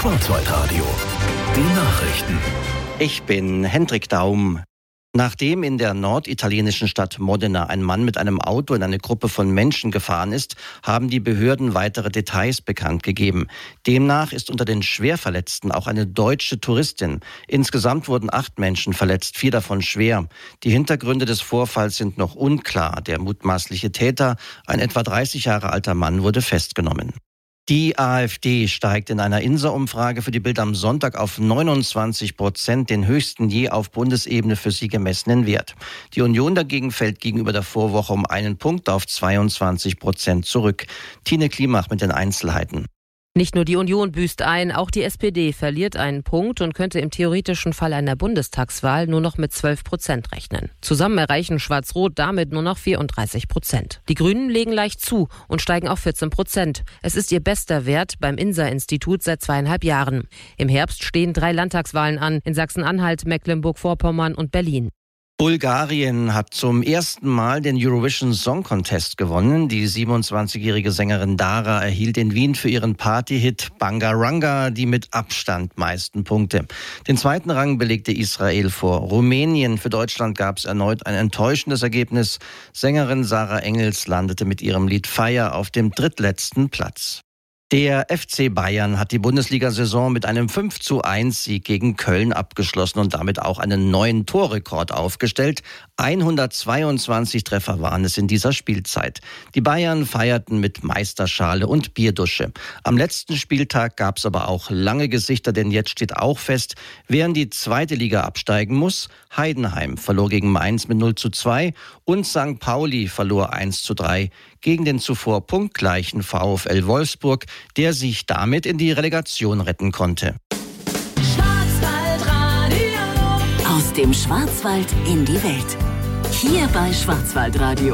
Schwarzwaldradio. Die Nachrichten. Ich bin Hendrik Daum. Nachdem in der norditalienischen Stadt Modena ein Mann mit einem Auto in eine Gruppe von Menschen gefahren ist, haben die Behörden weitere Details bekannt gegeben. Demnach ist unter den Schwerverletzten auch eine deutsche Touristin. Insgesamt wurden 8 Menschen verletzt, 4 davon schwer. Die Hintergründe des Vorfalls sind noch unklar. Der mutmaßliche Täter, ein etwa 30 Jahre alter Mann, wurde festgenommen. Die AfD steigt in einer INSA-Umfrage für die Bild am Sonntag auf 29%, den höchsten je auf Bundesebene für sie gemessenen Wert. Die Union dagegen fällt gegenüber der Vorwoche um einen Punkt auf 22% zurück. Tine Klimach mit den Einzelheiten. Nicht nur die Union büßt ein, auch die SPD verliert einen Punkt und könnte im theoretischen Fall einer Bundestagswahl nur noch mit 12% rechnen. Zusammen erreichen Schwarz-Rot damit nur noch 34%. Die Grünen legen leicht zu und steigen auf 14%. Es ist ihr bester Wert beim INSA-Institut seit 2,5 Jahren. Im Herbst stehen 3 Landtagswahlen an, in Sachsen-Anhalt, Mecklenburg-Vorpommern und Berlin. Bulgarien hat zum ersten Mal den Eurovision Song Contest gewonnen. Die 27-jährige Sängerin Dara erhielt in Wien für ihren Partyhit Bangaranga die mit Abstand meisten Punkte. Den zweiten Rang belegte Israel vor Rumänien. Für Deutschland gab es erneut ein enttäuschendes Ergebnis. Sängerin Sarah Engels landete mit ihrem Lied Feier auf dem drittletzten Platz. Der FC Bayern hat die Bundesliga-Saison mit einem 5:1-Sieg gegen Köln abgeschlossen und damit auch einen neuen Torrekord aufgestellt. 122 Treffer waren es in dieser Spielzeit. Die Bayern feierten mit Meisterschale und Bierdusche. Am letzten Spieltag gab es aber auch lange Gesichter, denn jetzt steht auch fest, wer in die zweite Liga absteigen muss. Heidenheim verlor gegen Mainz mit 0:2 und St. Pauli verlor 1:3 gegen den zuvor punktgleichen VfL Wolfsburg, der sich damit in die Relegation retten konnte. Aus dem Schwarzwald in die Welt. Hier bei Schwarzwaldradio.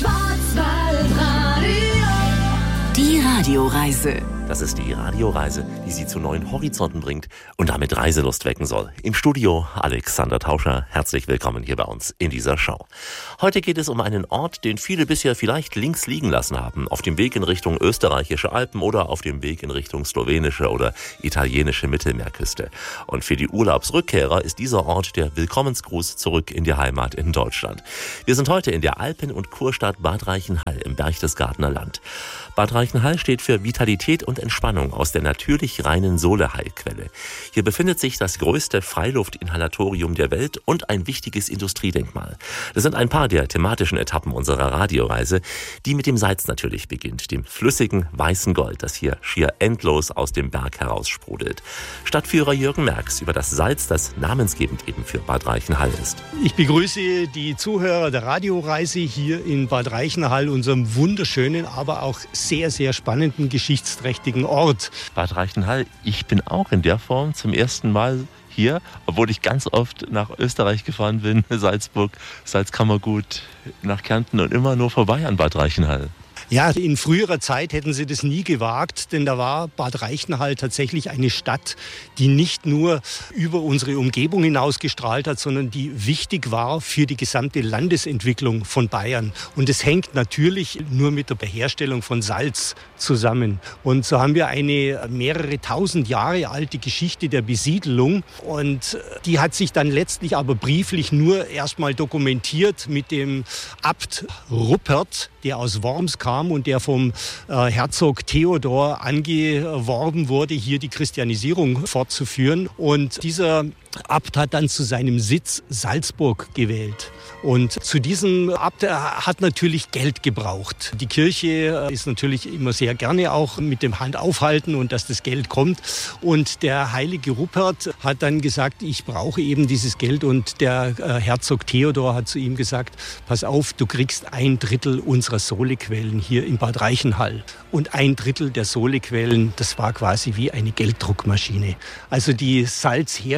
Die Radioreise. Das ist die Radioreise, die Sie zu neuen Horizonten bringt und damit Reiselust wecken soll. Im Studio Alexander Tauscher. Herzlich willkommen hier bei uns in dieser Show. Heute geht es um einen Ort, den viele bisher vielleicht links liegen lassen haben. Auf dem Weg in Richtung österreichische Alpen oder auf dem Weg in Richtung slowenische oder italienische Mittelmeerküste. Und für die Urlaubsrückkehrer ist dieser Ort der Willkommensgruß zurück in die Heimat in Deutschland. Wir sind heute in der Alpen- und Kurstadt Bad Reichenhall im Berchtesgadener Land. Bad Reichenhall steht für Vitalität und Entspannung aus der natürlich reinen Sohle-Heilquelle. Hier befindet sich das größte Freiluftinhalatorium der Welt und ein wichtiges Industriedenkmal. Das sind ein paar der thematischen Etappen unserer Radioreise, die mit dem Salz natürlich beginnt, dem flüssigen weißen Gold, das hier schier endlos aus dem Berg heraussprudelt. Stadtführer Jürgen Merx über das Salz, das namensgebend eben für Bad Reichenhall ist. Ich begrüße die Zuhörer der Radioreise hier in Bad Reichenhall, unserem wunderschönen, aber auch sehr, sehr spannenden, geschichtsträchtigen Ort. Bad Reichenhall, ich bin auch in der Form zum ersten Mal hier, obwohl ich ganz oft nach Österreich gefahren bin, Salzburg, Salzkammergut, nach Kärnten und immer nur vorbei an Bad Reichenhall. Ja, in früherer Zeit hätten sie das nie gewagt, denn da war Bad Reichenhall tatsächlich eine Stadt, die nicht nur über unsere Umgebung hinaus gestrahlt hat, sondern die wichtig war für die gesamte Landesentwicklung von Bayern. Und es hängt natürlich nur mit der Beherstellung von Salz zusammen. Und so haben wir eine mehrere tausend Jahre alte Geschichte der Besiedelung. Und die hat sich dann letztlich aber brieflich nur erstmal dokumentiert mit dem Abt Ruppert, der aus Worms kam und der vom Herzog Theodor angeworben wurde, hier die Christianisierung fortzuführen. Und dieser Abt hat dann zu seinem Sitz Salzburg gewählt. Und zu diesem Abt hat natürlich Geld gebraucht. Die Kirche ist natürlich immer sehr gerne auch mit dem Hand aufhalten und dass das Geld kommt. Und der heilige Ruppert hat dann gesagt, ich brauche eben dieses Geld. Und der Herzog Theodor hat zu ihm gesagt, pass auf, du kriegst 1/3 unserer Sohlequellen hier in Bad Reichenhall. Und 1/3 der Sohlequellen, das war quasi wie eine Gelddruckmaschine. Also die Salzherstellung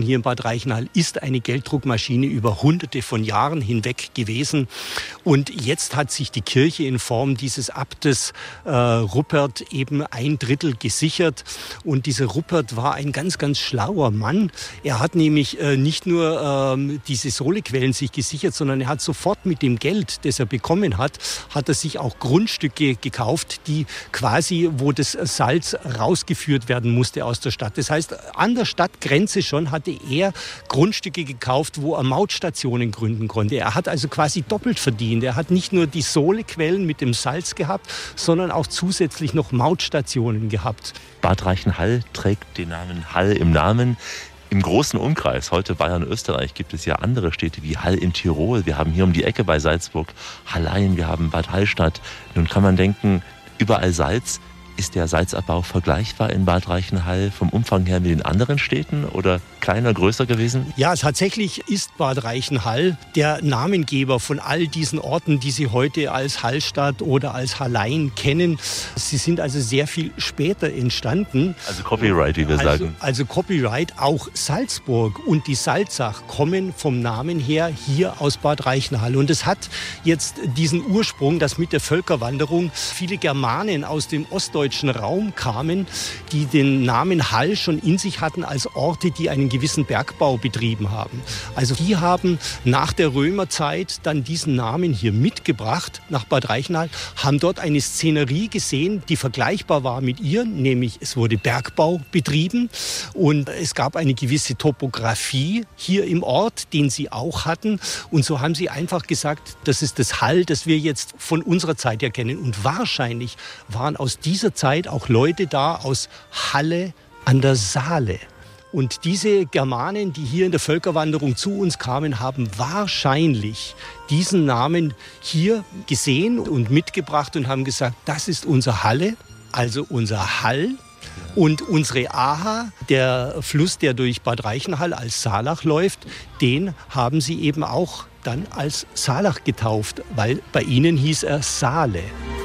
hier in Bad Reichenhall ist eine Gelddruckmaschine über hunderte von Jahren hinweg gewesen. Und jetzt hat sich die Kirche in Form dieses Abtes Ruppert eben 1/3 gesichert. Und dieser Ruppert war ein ganz, ganz schlauer Mann. Er hat nämlich nicht nur diese Sohlequellen sich gesichert, sondern er hat sofort mit dem Geld, das er bekommen hat er sich auch Grundstücke gekauft, die quasi, wo das Salz rausgeführt werden musste aus der Stadt. Das heißt, an der Stadtgrenze schon hatte er Grundstücke gekauft, wo er Mautstationen gründen konnte. Er hat also quasi doppelt verdient. Er hat nicht nur die Sohlequellen mit dem Salz gehabt, sondern auch zusätzlich noch Mautstationen gehabt. Bad Reichenhall trägt den Namen Hall im Namen. Im großen Umkreis, heute Bayern, Österreich, gibt es ja andere Städte wie Hall in Tirol. Wir haben hier um die Ecke bei Salzburg Hallein, wir haben Bad Hallstatt. Nun kann man denken, überall Salz. Ist der Salzabbau vergleichbar in Bad Reichenhall vom Umfang her mit den anderen Städten oder kleiner, größer gewesen? Ja, tatsächlich ist Bad Reichenhall der Namengeber von all diesen Orten, die Sie heute als Hallstatt oder als Hallein kennen. Sie sind also sehr viel später entstanden. Also Copyright, wie wir sagen. Also Copyright, auch Salzburg und die Salzach kommen vom Namen her hier aus Bad Reichenhall. Und es hat jetzt diesen Ursprung, dass mit der Völkerwanderung viele Germanen aus dem ostdeutschen Raum kamen, die den Namen Hall schon in sich hatten als Orte, die einen gewissen Bergbau betrieben haben. Also die haben nach der Römerzeit dann diesen Namen hier mitgebracht nach Bad Reichenhall, haben dort eine Szenerie gesehen, die vergleichbar war mit ihr, nämlich es wurde Bergbau betrieben und es gab eine gewisse Topografie hier im Ort, den sie auch hatten. Und so haben sie einfach gesagt, das ist das Hall, das wir jetzt von unserer Zeit her kennen. Und wahrscheinlich waren aus dieser Zeit auch Leute da aus Halle an der Saale. Und diese Germanen, die hier in der Völkerwanderung zu uns kamen, haben wahrscheinlich diesen Namen hier gesehen und mitgebracht und haben gesagt, das ist unser Halle, also unser Hall. Und unsere Aha, der Fluss, der durch Bad Reichenhall als Saalach läuft, den haben sie eben auch dann als Saalach getauft, weil bei ihnen hieß er Saale.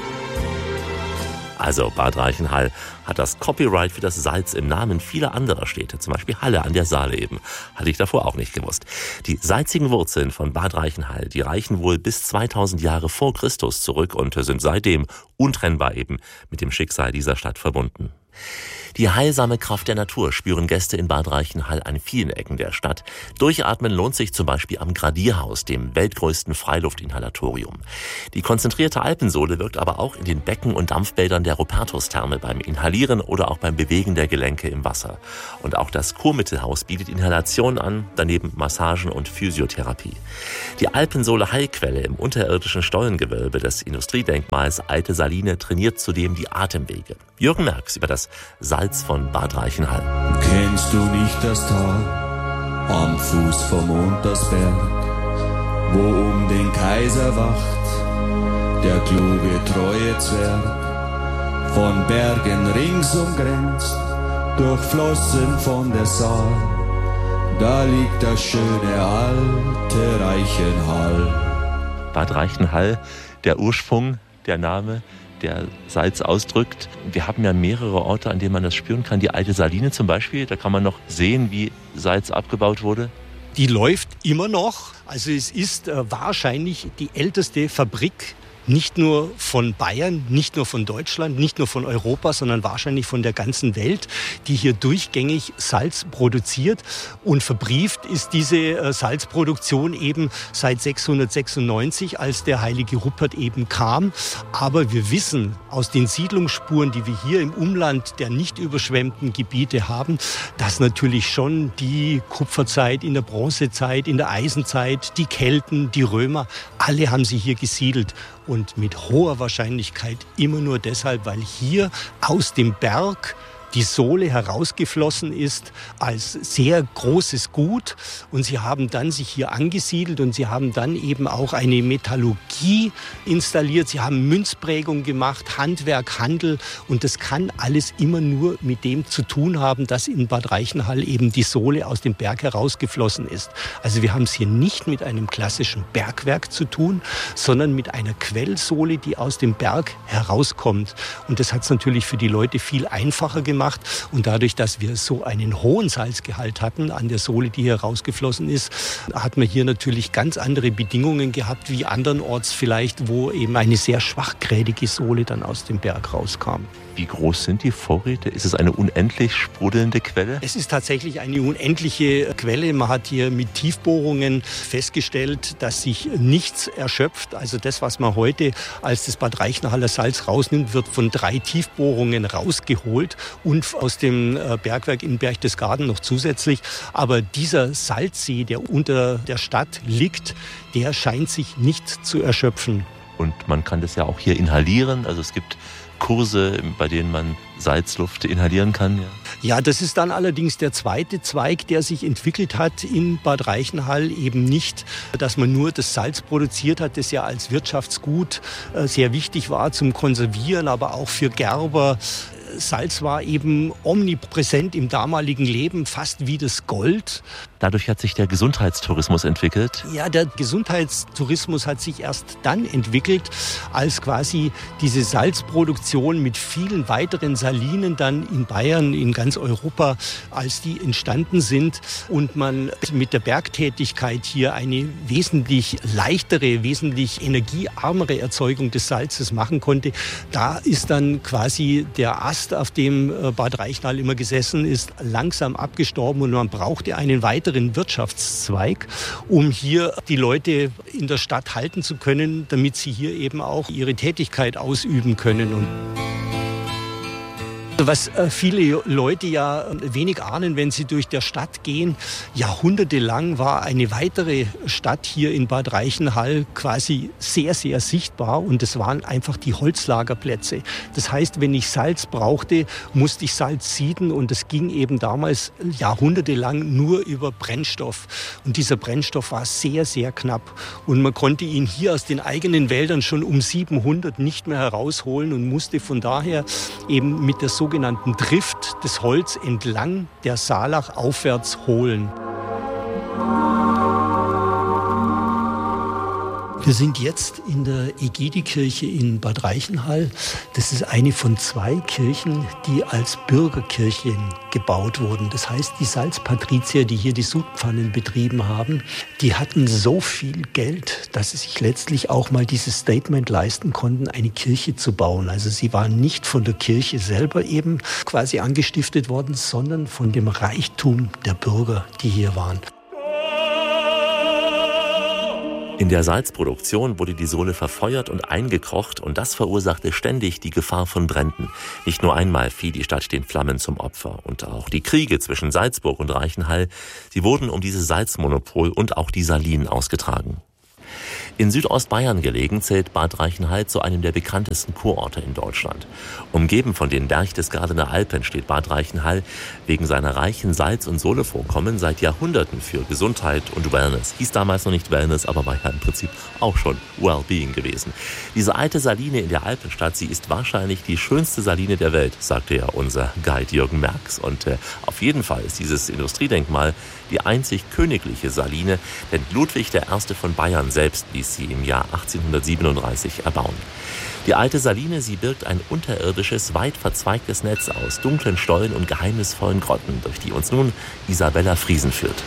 Also Bad Reichenhall hat das Copyright für das Salz im Namen vieler anderer Städte, zum Beispiel Halle an der Saale eben. Hatte ich davor auch nicht gewusst. Die salzigen Wurzeln von Bad Reichenhall, die reichen wohl bis 2000 Jahre vor Christus zurück und sind seitdem untrennbar eben mit dem Schicksal dieser Stadt verbunden. Die heilsame Kraft der Natur spüren Gäste in Bad Reichenhall an vielen Ecken der Stadt. Durchatmen lohnt sich zum Beispiel am Gradierhaus, dem weltgrößten Freiluftinhalatorium. Die konzentrierte Alpensohle wirkt aber auch in den Becken- und Dampfbädern der Rupertus-Therme beim Inhalieren oder auch beim Bewegen der Gelenke im Wasser. Und auch das Kurmittelhaus bietet Inhalation an, daneben Massagen und Physiotherapie. Die Alpensohle Heilquelle im unterirdischen Stollengewölbe des Industriedenkmals Alte Saline trainiert zudem die Atemwege. Jürgen Merx über das Salz von Bad Reichenhall. Kennst du nicht das Tal am Fuß vom Untersberg, wo um den Kaiser wacht der kluge treue Zwerg, von Bergen rings umgrenzt, durchflossen von der Saar, da liegt das schöne alte Reichenhall. Bad Reichenhall, der Ursprung, der Name, der Salz ausdrückt. Wir haben ja mehrere Orte, an denen man das spüren kann. Die Alte Saline zum Beispiel, da kann man noch sehen, wie Salz abgebaut wurde. Die läuft immer noch. Also es ist wahrscheinlich die älteste Fabrik, nicht nur von Bayern, nicht nur von Deutschland, nicht nur von Europa, sondern wahrscheinlich von der ganzen Welt, die hier durchgängig Salz produziert. Und verbrieft ist diese Salzproduktion eben seit 696, als der heilige Ruppert eben kam. Aber wir wissen aus den Siedlungsspuren, die wir hier im Umland der nicht überschwemmten Gebiete haben, dass natürlich schon die Kupferzeit, in der Bronzezeit, in der Eisenzeit, die Kelten, die Römer, alle haben sie hier gesiedelt. Und mit hoher Wahrscheinlichkeit immer nur deshalb, weil hier aus dem Berg die Sohle herausgeflossen ist als sehr großes Gut. Und sie haben dann sich hier angesiedelt und sie haben dann eben auch eine Metallurgie installiert. Sie haben Münzprägung gemacht, Handwerk, Handel. Und das kann alles immer nur mit dem zu tun haben, dass in Bad Reichenhall eben die Sohle aus dem Berg herausgeflossen ist. Also wir haben es hier nicht mit einem klassischen Bergwerk zu tun, sondern mit einer Quellsohle, die aus dem Berg herauskommt. Und das hat es natürlich für die Leute viel einfacher gemacht, gemacht. Und dadurch, dass wir so einen hohen Salzgehalt hatten an der Sohle, die hier rausgeflossen ist, hat man hier natürlich ganz andere Bedingungen gehabt wie andernorts vielleicht, wo eben eine sehr schwachgrädige Sohle dann aus dem Berg rauskam. Wie groß sind die Vorräte? Ist es eine unendlich sprudelnde Quelle? Es ist tatsächlich eine unendliche Quelle. Man hat hier mit Tiefbohrungen festgestellt, dass sich nichts erschöpft. Also das, was man heute als das Bad Reichenhaller Salz rausnimmt, wird von 3 Tiefbohrungen rausgeholt und aus dem Bergwerk in Berchtesgaden noch zusätzlich. Aber dieser Salzsee, der unter der Stadt liegt, der scheint sich nicht zu erschöpfen. Und man kann das ja auch hier inhalieren. Also es gibt Kurse, bei denen man Salzluft inhalieren kann. Ja, das ist dann allerdings der zweite Zweig, der sich entwickelt hat in Bad Reichenhall. Eben nicht, dass man nur das Salz produziert hat, das ja als Wirtschaftsgut sehr wichtig war zum Konservieren, aber auch für Gerber. Salz war eben omnipräsent im damaligen Leben, fast wie das Gold. Dadurch hat sich der Gesundheitstourismus entwickelt. Ja, der Gesundheitstourismus hat sich erst dann entwickelt, als quasi diese Salzproduktion mit vielen weiteren Salinen dann in Bayern, in ganz Europa, als die entstanden sind und man mit der Bergtätigkeit hier eine wesentlich leichtere, wesentlich energiearmere Erzeugung des Salzes machen konnte. Da ist dann quasi der Ast, auf dem Bad Reichenhall immer gesessen ist, langsam abgestorben und man brauchte einen weiteren Wirtschaftszweig, um hier die Leute in der Stadt halten zu können, damit sie hier eben auch ihre Tätigkeit ausüben können. Und was viele Leute ja wenig ahnen, wenn sie durch der Stadt gehen, jahrhundertelang war eine weitere Stadt hier in Bad Reichenhall quasi sehr, sehr sichtbar und das waren einfach die Holzlagerplätze. Das heißt, wenn ich Salz brauchte, musste ich Salz sieden und das ging eben damals jahrhundertelang nur über Brennstoff. Und dieser Brennstoff war sehr, sehr knapp und man konnte ihn hier aus den eigenen Wäldern schon um 700 nicht mehr herausholen und musste von daher eben mit der sogenannten Drift das Holz entlang der Saalach aufwärts holen. Wir sind jetzt in der Egidikirche in Bad Reichenhall. Das ist eine von 2 Kirchen, die als Bürgerkirchen gebaut wurden. Das heißt, die Salzpatrizier, die hier die Sudpfannen betrieben haben, die hatten so viel Geld, dass sie sich letztlich auch mal dieses Statement leisten konnten, eine Kirche zu bauen. Also sie waren nicht von der Kirche selber eben quasi angestiftet worden, sondern von dem Reichtum der Bürger, die hier waren. In der Salzproduktion wurde die Sohle verfeuert und eingekocht und das verursachte ständig die Gefahr von Bränden. Nicht nur einmal fiel die Stadt den Flammen zum Opfer und auch die Kriege zwischen Salzburg und Reichenhall, sie wurden um dieses Salzmonopol und auch die Salinen ausgetragen. In Südostbayern gelegen, zählt Bad Reichenhall zu einem der bekanntesten Kurorte in Deutschland. Umgeben von den Berchtesgadener Alpen steht Bad Reichenhall wegen seiner reichen Salz- und Sohlevorkommen seit Jahrhunderten für Gesundheit und Wellness. Hieß damals noch nicht Wellness, aber war ja im Prinzip auch schon Wellbeing gewesen. Diese alte Saline in der Alpenstadt, sie ist wahrscheinlich die schönste Saline der Welt, sagte ja unser Guide Jürgen Merx. Und auf jeden Fall ist dieses Industriedenkmal die einzig königliche Saline, denn Ludwig I. von Bayern selbst ließ sie im Jahr 1837 erbauen. Die alte Saline, sie birgt ein unterirdisches, weit verzweigtes Netz aus dunklen Stollen und geheimnisvollen Grotten, durch die uns nun Isabella Friesen führt.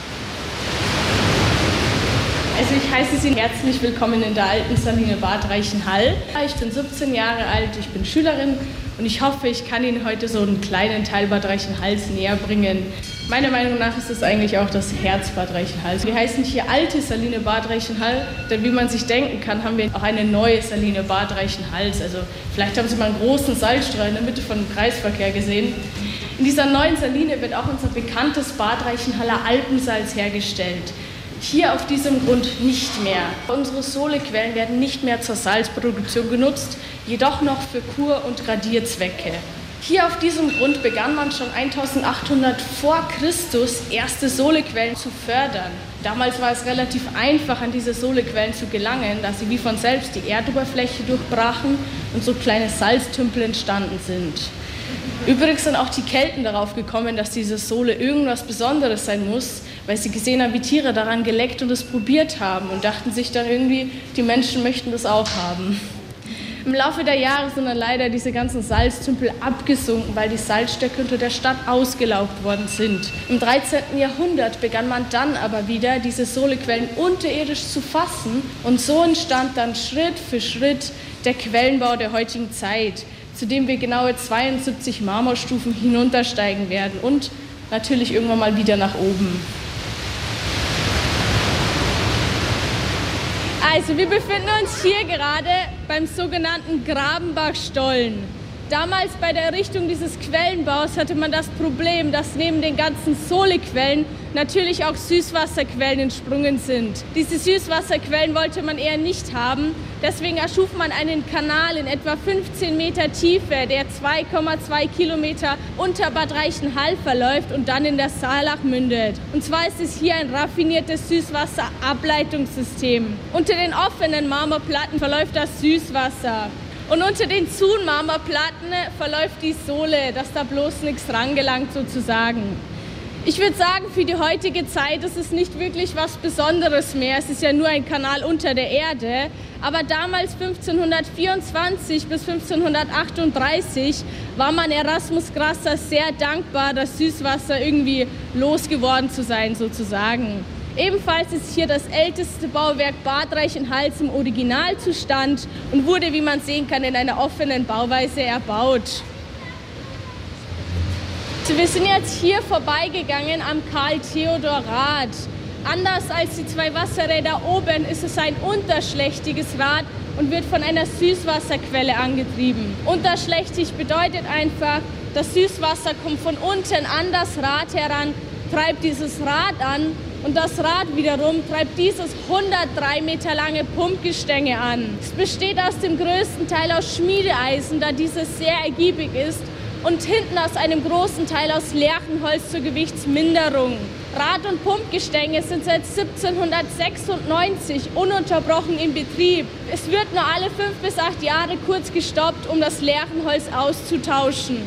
Also ich heiße Sie herzlich willkommen in der alten Saline Bad Reichenhall. Ich bin 17 Jahre alt, ich bin Schülerin und ich hoffe, ich kann Ihnen heute so einen kleinen Teil Bad Reichenhalls näher bringen. Meiner Meinung nach ist es eigentlich auch das Herz Bad Reichenhall. Wir heißen hier alte Saline Bad Reichenhall, denn wie man sich denken kann, haben wir auch eine neue Saline Bad Reichenhalls. Also vielleicht haben Sie mal einen großen Salzstrahl in der Mitte von dem Kreisverkehr gesehen. In dieser neuen Saline wird auch unser bekanntes Bad Reichenhaller Alpensalz hergestellt. Hier auf diesem Grund nicht mehr. Unsere Sohlequellen werden nicht mehr zur Salzproduktion genutzt, jedoch noch für Kur- und Gradierzwecke. Hier auf diesem Grund begann man schon 1800 vor Christus erste Sohlequellen zu fördern. Damals war es relativ einfach, an diese Sohlequellen zu gelangen, da sie wie von selbst die Erdoberfläche durchbrachen und so kleine Salztümpel entstanden sind. Übrigens sind auch die Kelten darauf gekommen, dass diese Sohle irgendwas Besonderes sein muss, weil sie gesehen haben, wie Tiere daran geleckt und es probiert haben und dachten sich dann irgendwie, die Menschen möchten das auch haben. Im Laufe der Jahre sind dann leider diese ganzen Salztümpel abgesunken, weil die Salzstöcke unter der Stadt ausgelaugt worden sind. Im 13. Jahrhundert begann man dann aber wieder, diese Solequellen unterirdisch zu fassen und so entstand dann Schritt für Schritt der Quellenbau der heutigen Zeit, zu dem wir genaue 72 Marmorstufen hinuntersteigen werden und natürlich irgendwann mal wieder nach oben. Also wir befinden uns hier gerade beim sogenannten Grabenbachstollen. Damals bei der Errichtung dieses Quellenbaus hatte man das Problem, dass neben den ganzen Solequellen natürlich auch Süßwasserquellen entsprungen sind. Diese Süßwasserquellen wollte man eher nicht haben. Deswegen erschuf man einen Kanal in etwa 15 Meter Tiefe, der 2,2 Kilometer unter Bad Reichenhall verläuft und dann in der Saalach mündet. Und zwar ist es hier ein raffiniertes Süßwasserableitungssystem. Unter den offenen Marmorplatten verläuft das Süßwasser. Und unter den zuen Marmorplatten verläuft die Sole, dass da bloß nichts rangelangt sozusagen. Ich würde sagen, für die heutige Zeit ist es nicht wirklich was Besonderes mehr. Es ist ja nur ein Kanal unter der Erde. Aber damals 1524 bis 1538 war man Erasmus Grasser sehr dankbar, das Süßwasser irgendwie losgeworden zu sein sozusagen. Ebenfalls ist hier das älteste Bauwerk Bad Reichenhall im Originalzustand und wurde, wie man sehen kann, in einer offenen Bauweise erbaut. Wir sind jetzt hier vorbeigegangen am Karl-Theodor-Rad. Anders als die zwei Wasserräder oben ist es ein unterschlächtiges Rad und wird von einer Süßwasserquelle angetrieben. Unterschlächtig bedeutet einfach, das Süßwasser kommt von unten an das Rad heran, treibt dieses Rad an und das Rad wiederum treibt dieses 103 Meter lange Pumpgestänge an. Es besteht aus dem größten Teil aus Schmiedeeisen, da dieses sehr ergiebig ist, und hinten aus einem großen Teil aus Lärchenholz zur Gewichtsminderung. Rad- und Pumpgestänge sind seit 1796 ununterbrochen in Betrieb. Es wird nur alle 5 bis 8 Jahre kurz gestoppt, um das Lärchenholz auszutauschen.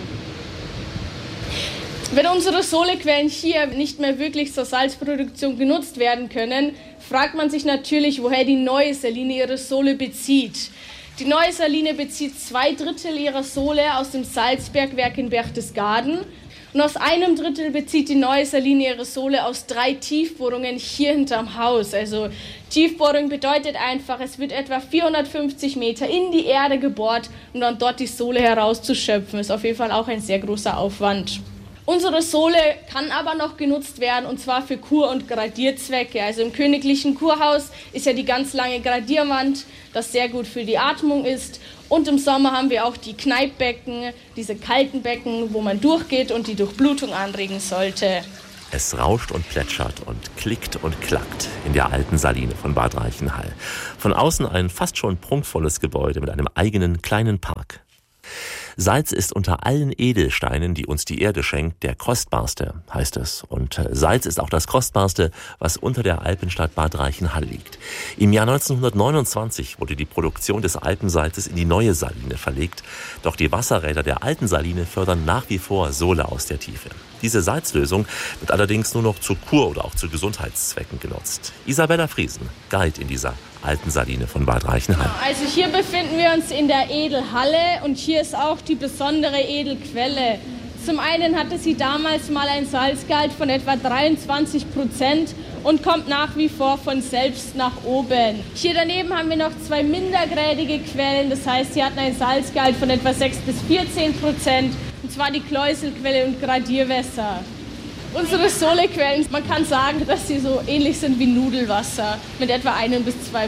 Wenn unsere Solequellen hier nicht mehr wirklich zur Salzproduktion genutzt werden können, fragt man sich natürlich, woher die neue Saline ihre Sole bezieht. Die neue Saline bezieht 2/3 ihrer Sole aus dem Salzbergwerk in Berchtesgaden und aus 1/3 bezieht die neue Saline ihre Sole aus 3 Tiefbohrungen hier hinterm Haus. Also Tiefbohrung bedeutet einfach, es wird etwa 450 Meter in die Erde gebohrt, um dann dort die Sole herauszuschöpfen. Ist auf jeden Fall auch ein sehr großer Aufwand. Unsere Sole kann aber noch genutzt werden, und zwar für Kur- und Gradierzwecke. Also im Königlichen Kurhaus ist ja die ganz lange Gradierwand, das sehr gut für die Atmung ist. Und im Sommer haben wir auch die Kneippbecken, diese kalten Becken, wo man durchgeht und die Durchblutung anregen sollte. Es rauscht und plätschert und klickt und klackt in der alten Saline von Bad Reichenhall. Von außen ein fast schon prunkvolles Gebäude mit einem eigenen kleinen Park. Salz ist unter allen Edelsteinen, die uns die Erde schenkt, der kostbarste, heißt es. Und Salz ist auch das kostbarste, was unter der Alpenstadt Bad Reichenhall liegt. Im Jahr 1929 wurde die Produktion des Alpensalzes in die neue Saline verlegt. Doch die Wasserräder der alten Saline fördern nach wie vor Sole aus der Tiefe. Diese Salzlösung wird allerdings nur noch zu Kur- oder auch zu Gesundheitszwecken genutzt. Isabella Friesen, Guide in dieser alten Saline von Bad Reichenhall. Also hier befinden wir uns in der Edelhalle und hier ist auch die besondere Edelquelle. Zum einen hatte sie damals mal ein Salzgehalt von etwa 23% und kommt nach wie vor von selbst nach oben. Hier daneben haben wir noch 2 mindergradige Quellen, das heißt, sie hatten ein Salzgehalt von etwa 6 bis 14%, und zwar die Kläuselquelle und Gradierwässer. Unsere Solequellen, man kann sagen, dass sie so ähnlich sind wie Nudelwasser mit etwa 1 bis 2%.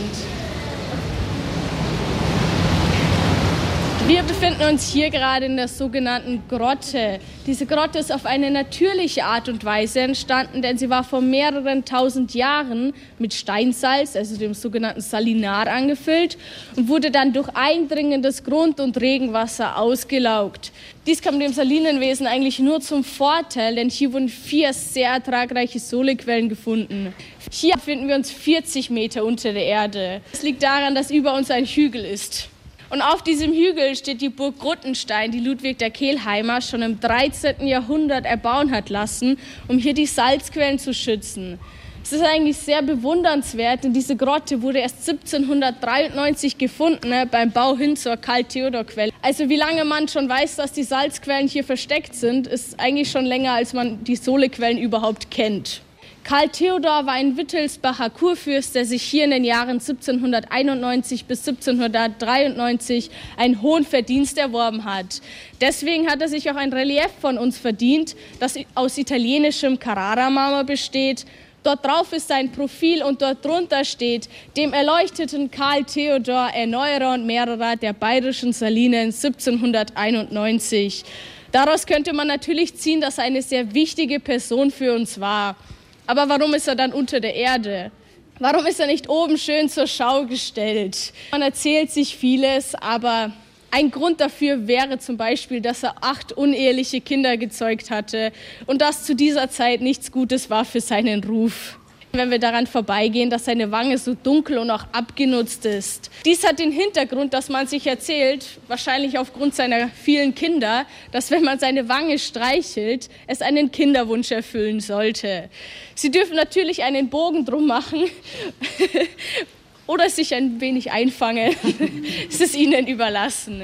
Wir befinden uns hier gerade in der sogenannten Grotte. Diese Grotte ist auf eine natürliche Art und Weise entstanden, denn sie war vor mehreren tausend Jahren mit Steinsalz, also dem sogenannten Salinar, angefüllt und wurde dann durch eindringendes Grund- und Regenwasser ausgelaugt. Dies kam dem Salinenwesen eigentlich nur zum Vorteil, denn hier wurden 4 sehr ertragreiche Solequellen gefunden. Hier befinden wir uns 40 Meter unter der Erde. Das liegt daran, dass über uns ein Hügel ist. Und auf diesem Hügel steht die Burg Gruttenstein, die Ludwig der Kelheimer schon im 13. Jahrhundert erbauen hat lassen, um hier die Salzquellen zu schützen. Es ist eigentlich sehr bewundernswert, denn diese Grotte wurde erst 1793 gefunden, beim Bau hin zur Karl-Theodor-Quelle. Also wie lange man schon weiß, dass die Salzquellen hier versteckt sind, ist eigentlich schon länger, als man die Solequellen überhaupt kennt. Karl Theodor war ein Wittelsbacher Kurfürst, der sich hier in den Jahren 1791 bis 1793 einen hohen Verdienst erworben hat. Deswegen hat er sich auch ein Relief von uns verdient, das aus italienischem Carrara-Marmor besteht. Dort drauf ist sein Profil und dort drunter steht: dem erleuchteten Karl Theodor, Erneuerer und Mehrerer der bayerischen Salinen 1791. Daraus könnte man natürlich ziehen, dass er eine sehr wichtige Person für uns war. Aber warum ist er dann unter der Erde? Warum ist er nicht oben schön zur Schau gestellt? Man erzählt sich vieles, aber ein Grund dafür wäre zum Beispiel, dass er 8 uneheliche Kinder gezeugt hatte und das zu dieser Zeit nichts Gutes war für seinen Ruf. Wenn wir daran vorbeigehen, dass seine Wange so dunkel und auch abgenutzt ist. Dies hat den Hintergrund, dass man sich erzählt, wahrscheinlich aufgrund seiner vielen Kinder, dass wenn man seine Wange streichelt, es einen Kinderwunsch erfüllen sollte. Sie dürfen natürlich einen Bogen drum machen oder sich ein wenig einfangen. Es ist Ihnen überlassen.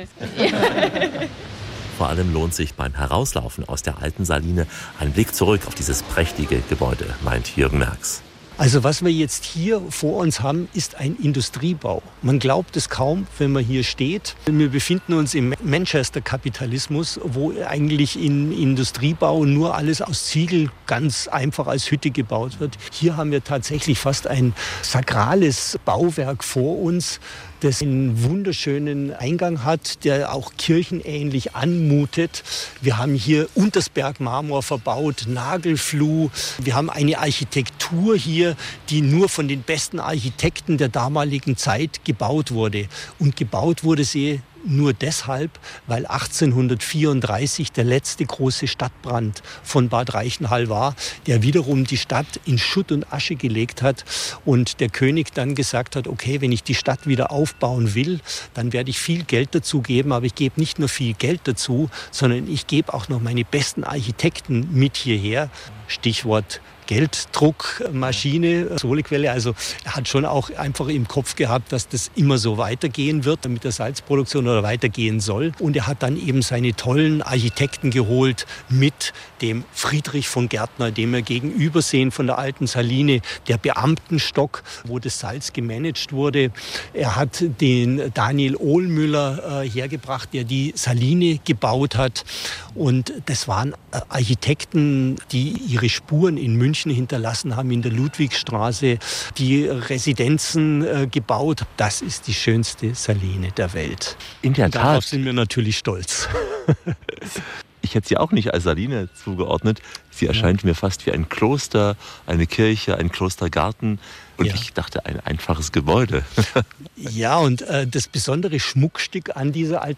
Vor allem lohnt sich beim Herauslaufen aus der alten Saline ein Blick zurück auf dieses prächtige Gebäude, meint Jürgen Merx. Also was wir jetzt hier vor uns haben, ist ein Industriebau. Man glaubt es kaum, wenn man hier steht. Wir befinden uns im Manchester-Kapitalismus, wo eigentlich in Industriebau nur alles aus Ziegel ganz einfach als Hütte gebaut wird. Hier haben wir tatsächlich fast ein sakrales Bauwerk vor uns, das einen wunderschönen Eingang hat, der auch kirchenähnlich anmutet. Wir haben hier Untersberg-Marmor verbaut, Nagelfluh. Wir haben eine Architektur hier, die nur von den besten Architekten der damaligen Zeit gebaut wurde. Und gebaut wurde sie nur deshalb, weil 1834 der letzte große Stadtbrand von Bad Reichenhall war, der wiederum die Stadt in Schutt und Asche gelegt hat und der König dann gesagt hat, okay, wenn ich die Stadt wieder aufbauen will, dann werde ich viel Geld dazu geben, aber ich gebe nicht nur viel Geld dazu, sondern ich gebe auch noch meine besten Architekten mit hierher. Stichwort Gelddruckmaschine, Solequelle. Also er hat schon auch einfach im Kopf gehabt, dass das immer so weitergehen wird mit der Salzproduktion oder weitergehen soll. Und er hat dann eben seine tollen Architekten geholt mit dem Friedrich von Gärtner, dem wir gegenüber sehen von der alten Saline, der Beamtenstock, wo das Salz gemanagt wurde. Er hat den Daniel Ohlmüller hergebracht, der die Saline gebaut hat. Und das waren Architekten, die ihre Spuren in München hinterlassen haben, in der Ludwigstraße, die Residenzen gebaut. Das ist die schönste Saline der Welt. In der Tat. Darauf sind wir natürlich stolz. Ich hätte sie auch nicht als Saline zugeordnet. Sie erscheint mir fast wie ein Kloster, eine Kirche, ein Klostergarten. Und ich dachte, ein einfaches Gebäude. Ja, und das besondere Schmuckstück an dieser alten